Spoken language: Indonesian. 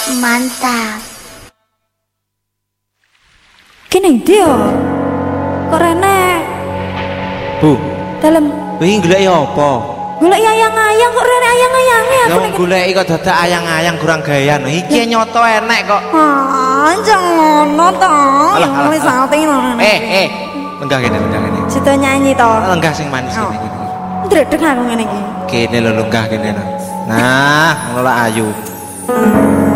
Mantap. Kene dia. Kok rene? Bu, Dalem wingi golek apa? golek ayang-ayang kok rene ayang-ayange aku Yang nek. goleki kok dadak ayang-ayang kurang gayan. Iki nyoto enek kok. Ah, jangan ngono to. Alah, alah, Wis alah. salting lho. Lenggah kene. Sida nyanyi to. Lenggah sing manis Oh. kene. Ndredeg aku ngene iki. Kene lho lenggah kene lho. Nah, ngono lah ayu.